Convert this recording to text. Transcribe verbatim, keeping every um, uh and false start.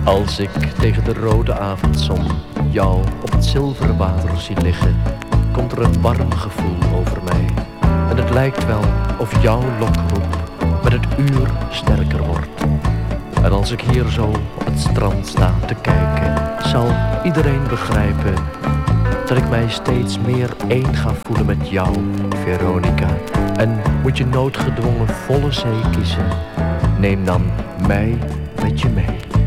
Als ik tegen de rode avondzon jou op het zilveren water zie liggen, komt er een warm gevoel over mij. En het lijkt wel of jouw lokroep met het uur sterker wordt. En als ik hier zo op het strand sta te kijken, zal iedereen begrijpen dat ik mij steeds meer één ga voelen met jou, Veronica. En moet je noodgedwongen volle zee kiezen, neem dan mij met je mee.